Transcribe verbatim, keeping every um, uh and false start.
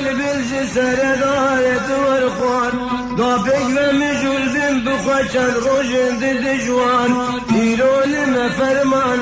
بلبل جسر دارت ورخوان دابك ومجول بن بخوشن روشن دجوان